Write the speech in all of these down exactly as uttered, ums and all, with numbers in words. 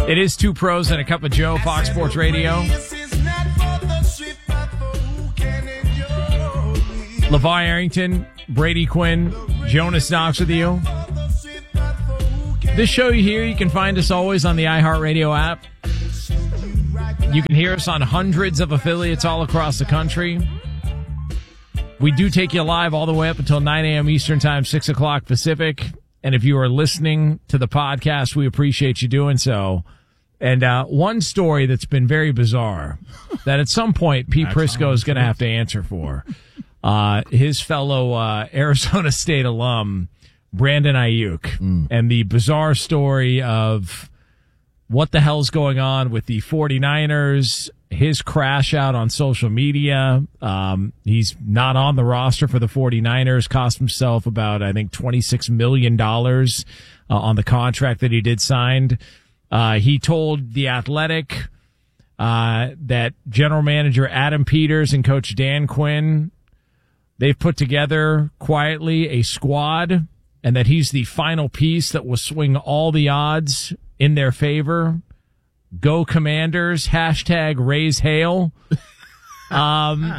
It is Two Pros and a Cup of Joe, Fox Sports Radio. LeVar Arrington, Brady Quinn, Jonas Knox with you. This show you hear, you can find us always on the iHeartRadio app. You can hear us on hundreds of affiliates all across the country. We do take you live all the way up until nine a.m. Eastern Time, six o'clock Pacific. And if you are listening to the podcast, we appreciate you doing so. And uh, one story that's been very bizarre that at some point Pete Prisco is going to have to answer for. Uh, his fellow uh, Arizona State alum, Brandon Ayuk, mm. and the bizarre story of what the hell's going on with the 49ers, his crash out on social media. Um, he's not on the roster for the 49ers, cost himself about, I think, twenty-six million dollars uh, on the contract that he did sign. Uh, he told The Athletic uh, that general manager Adam Peters and coach Dan Quinn, they've put together quietly a squad, and that he's the final piece that will swing all the odds in their favor. Go Commanders, hashtag raise hail. Um,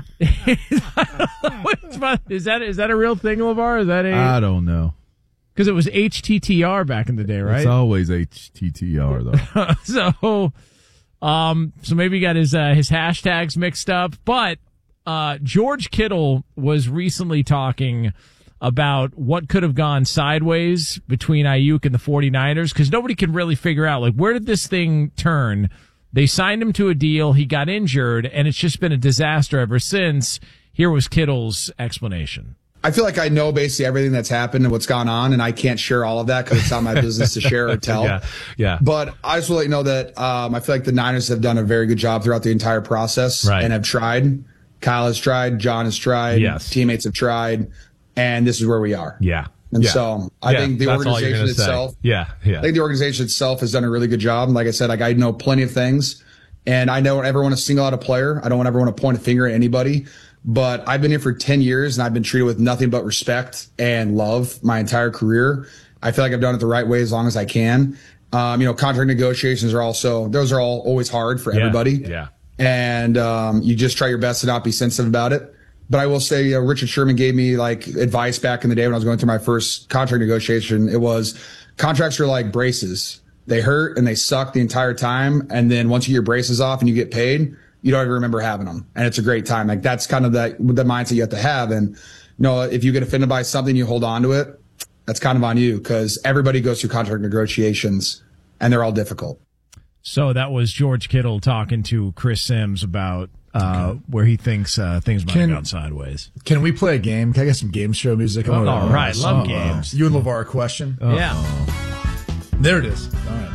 is that, is that a real thing, LeVar? Is that a, I don't know. Because it was H T T R back in the day, right? It's always H T T R, though. so, um, so maybe he got his, uh, his hashtags mixed up. But, uh, George Kittle was recently talking about what could have gone sideways between Ayuk and the 49ers, because nobody can really figure out, like, where did this thing turn? They signed him to a deal, he got injured, and it's just been a disaster ever since. Here was Kittle's explanation. I feel like I know basically everything that's happened and what's gone on, and I can't share all of that because it's not my business to share or tell. Yeah, yeah. But I just want to let you know that um, I feel like the Niners have done a very good job throughout the entire process, right, and have tried. Kyle has tried. John has tried. Yes. Teammates have tried. And this is where we are. Yeah. And yeah. so I yeah, think the organization itself, say. yeah, yeah. I think the organization itself has done a really good job. And like I said, like I know plenty of things, and I don't ever want to single out a player. I don't ever want to point a finger at anybody. But I've been here for ten years, and I've been treated with nothing but respect and love my entire career. I feel like I've done it the right way as long as I can. Um, you know, contract negotiations are also, those are all always hard for yeah, everybody. Yeah. And um, you just try your best to not be sensitive about it. But I will say, uh, Richard Sherman gave me like advice back in the day when I was going through my first contract negotiation. It was, contracts are like braces. They hurt and they suck the entire time. And then once you get your braces off and you get paid, you don't even remember having them. And it's a great time. Like that's kind of that, the mindset you have to have. And, you know, if you get offended by something, you hold on to it. That's kind of on you, because everybody goes through contract negotiations and they're all difficult. So that was George Kittle talking to Chris Sims about uh, okay. where he thinks uh, things might can, have gone sideways. Can we play a game? Can I get some game show music? Oh, all right. Love uh, games. You and LeVar, a question? Uh-oh. Yeah. There it is. All right.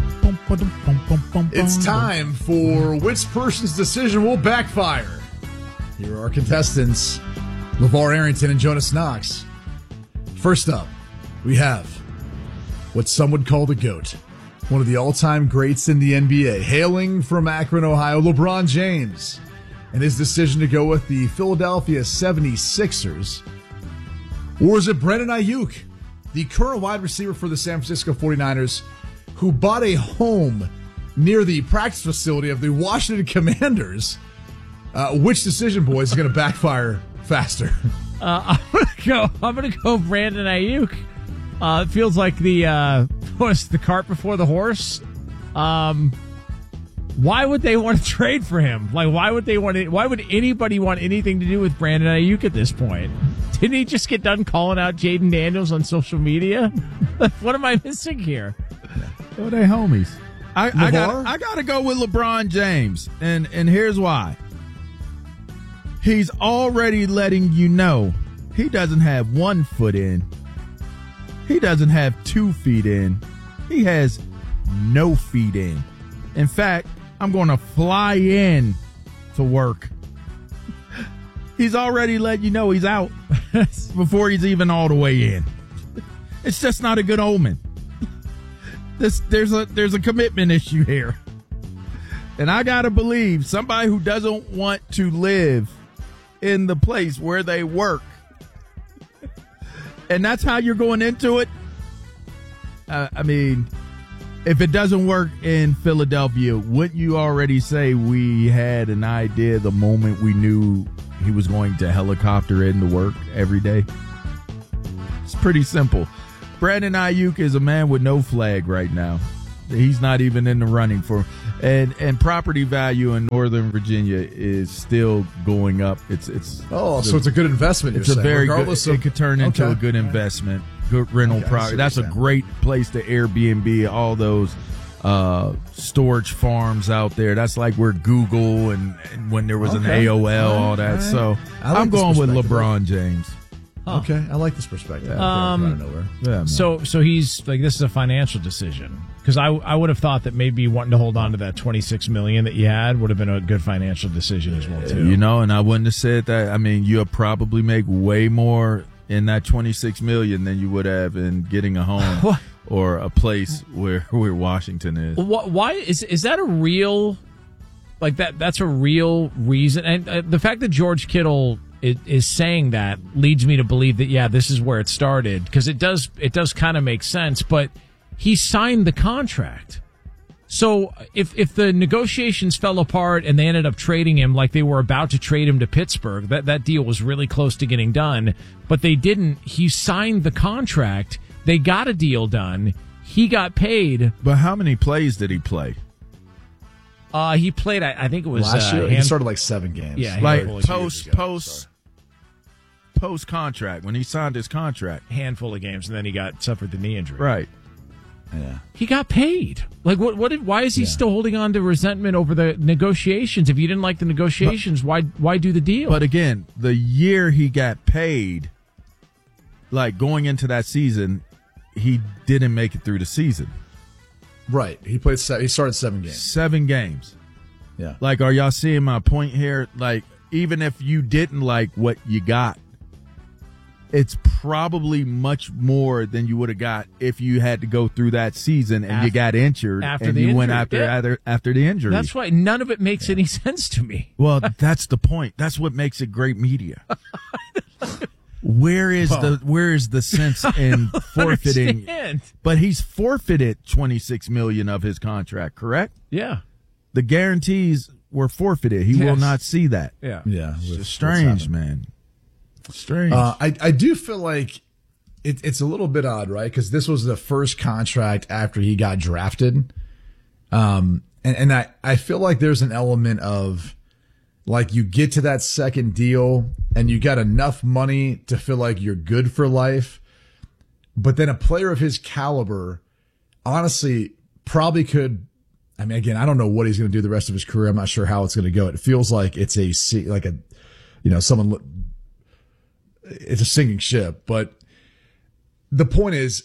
It's time for which person's decision will backfire. Here are our contestants, LeVar Arrington and Jonas Knox. First up, we have what some would call the GOAT, one of the all-time greats in the N B A, hailing from Akron, Ohio, LeBron James, and his decision to go with the Philadelphia seventy-sixers. Or is it Brandon Ayuk, the current wide receiver for the San Francisco forty-niners, who bought a home near the practice facility of the Washington Commanders? Uh, which decision, boys, is going to backfire faster? Uh, I'm going to go. I'm going to go Brandon Ayuk. Uh, it feels like the uh, what's the cart before the horse. Um, why would they want to trade for him? Like, why would they want? To, why would anybody want anything to do with Brandon Ayuk at this point? Didn't he just get done calling out Jaden Daniels on social media? What am I missing here? Oh, they homies. I, I got I got to go with LeBron James, and and here's why. He's already letting you know he doesn't have one foot in. He doesn't have two feet in. He has no feet in. In fact, I'm going to fly in to work. He's already let you know he's out before he's even all the way in. It's just not a good omen. This there's a there's a commitment issue here. And I got to believe somebody who doesn't want to live in the place where they work, and that's how you're going into it. Uh, I mean, if it doesn't work in Philadelphia, wouldn't you already say we had an idea the moment we knew he was going to helicopter into work every day? It's pretty simple. Brandon Ayuk is a man with no flag right now. He's not even in the running for, and and property value in Northern Virginia is still going up. It's it's oh, so it's a good investment. It's you're a saying, very good. of, it could turn into okay. a good investment, good rental okay, property. That's a great place to Airbnb. All those uh, storage farms out there. That's like where Google and, and when there was okay. an A O L, all that. Right. So like I'm going with LeBron James. Huh. Okay, I like this perspective. Yeah. Um, out of nowhere. Yeah, so, so he's like, this is a financial decision, because I, I would have thought that maybe wanting to hold on to that twenty-six million that you had would have been a good financial decision as well too. You know, and I wouldn't have said that. I mean, you'll probably make way more in that twenty-six million than you would have in getting a home or a place where where Washington is. What, why is is that a real, like that? That's a real reason, and uh, the fact that George Kittle It is saying that leads me to believe that, yeah, this is where it started, because it does it does kind of make sense. But he signed the contract, so if if the negotiations fell apart and they ended up trading him like they were about to trade him to Pittsburgh, that that deal was really close to getting done, but they didn't. He signed the contract. They got a deal done. He got paid. But how many plays did he play? Uh, he played, I, I think it was last uh, year. hand, He started like seven games. Yeah, like handful post of post post contract when he signed his contract, handful of games, and then he got suffered the knee injury. right? Yeah. He got paid. Like, what? What? Did, why is he Yeah. still holding on to resentment over the negotiations? If you didn't like the negotiations, why? Why do the deal? But again, the year he got paid, like going into that season, he didn't make it through the season. Right. He played. Se- he started seven games. Seven games. Yeah. Like, are y'all seeing my point here? Like, even if you didn't like what you got, it's probably much more than you would have got if you had to go through that season and After- you got injured after and the you went injury, after, yeah. after after the injury. That's why none of it makes any sense to me. Well, that's the point. That's what makes it great media. Where is the where is the sense in forfeiting? Understand. But he's forfeited twenty-six million of his contract, correct? Yeah. The guarantees were forfeited. He Yes. will not see that. Yeah. Yeah. It's with- just strange, what's man. Strange. Uh, I I do feel like it, it's a little bit odd, right? Because this was the first contract after he got drafted, um, and and I I feel like there's an element of like you get to that second deal and you got enough money to feel like you're good for life, but then a player of his caliber, honestly, probably could. I mean, again, I don't know what he's going to do the rest of his career. I'm not sure how it's going to go. It feels like it's a like a, you know, someone. It's a sinking ship, but the point is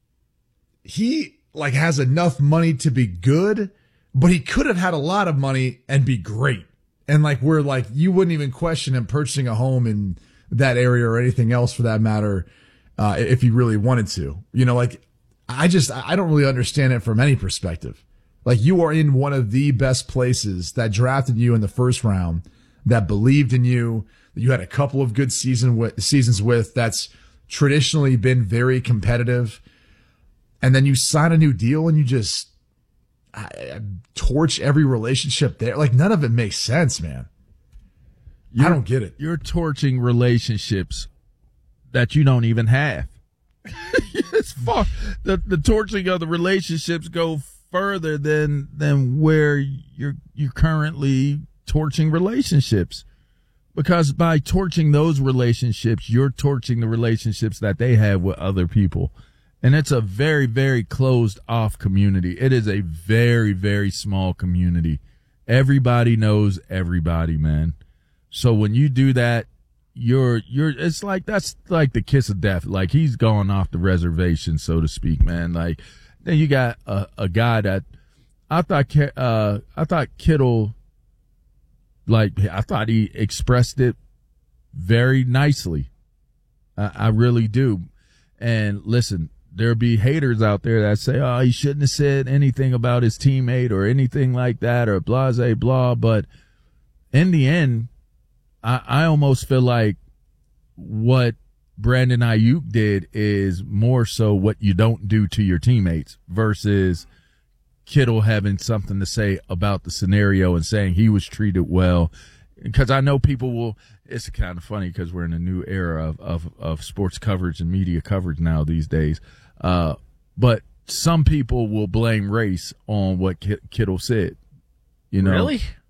he like has enough money to be good, but he could have had a lot of money and be great. And like, where like you wouldn't even question him purchasing a home in that area or anything else for that matter. Uh, if he really wanted to, you know, like I just, I don't really understand it from any perspective. Like you are in one of the best places that drafted you in the first round, that believed in you, that you had a couple of good season with, seasons with, that's traditionally been very competitive. And then you sign a new deal and you just I, I torch every relationship there. Like none of it makes sense, man. You're, I don't get it. You're torching relationships that you don't even have. It's far. The, the torching of the relationships go further than than where you're you're currently torching relationships. Because by torching those relationships, you're torching the relationships that they have with other people. And it's a very, very closed off community. It is a very, very small community. Everybody knows everybody, man. So when you do that, you're, you're, it's like, that's like the kiss of death. Like he's gone off the reservation, so to speak, man. Like then you got a, a guy that I thought, uh, I thought Kittle, like, I thought he expressed it very nicely. I, I really do. And listen, there'll be haters out there that say, oh, he shouldn't have said anything about his teammate or anything like that or blase blah. But in the end, I, I almost feel like what Brandon Ayuk did is more so what you don't do to your teammates versus Kittle having something to say about the scenario and saying he was treated well. Because I know people will – it's kind of funny because we're in a new era of, of, of sports coverage and media coverage now these days. Uh, but some people will blame race on what Kittle said. You know? Really?